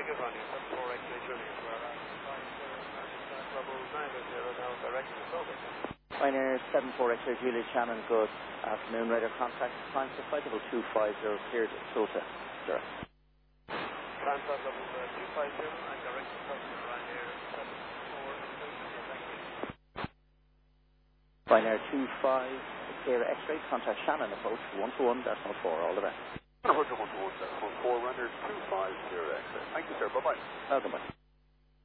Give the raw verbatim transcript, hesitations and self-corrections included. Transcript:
good one. seven four X-ray Juliet. We're at flight level nine zero now, direction is over. Pioneer seven four X-ray Juliet Shannon, good afternoon. Radar contact, climb to flight level two five zero, cleared Sota. Sure. Climb flight level uh, two five zero and direction customer Ryanair seven four X-ray Juliet. Thank you. Pioneer two five, Sierra X-ray, contact Shannon, approach one to one, decimal four, all the best. one to one, decimal four, runner two five zero X-ray. Thank you, sir. Bye-bye. Welcome, bye.